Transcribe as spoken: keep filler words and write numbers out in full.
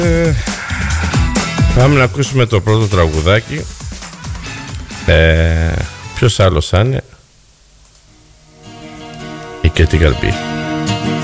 Ε, πάμε να ακούσουμε το πρώτο τραγουδάκι. ε, Ποιος άλλος θα είναι? Η Κέτι Γαρμπή.